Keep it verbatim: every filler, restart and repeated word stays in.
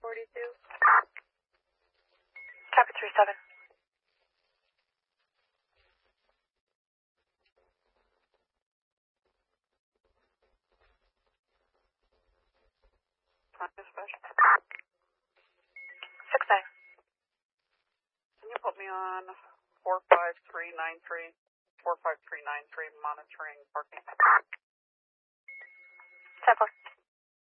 forty-two. Copy three seven. Time dispatch. Six nine. Can you put me on four five three nine three? four five three nine three monitoring parking. ten four.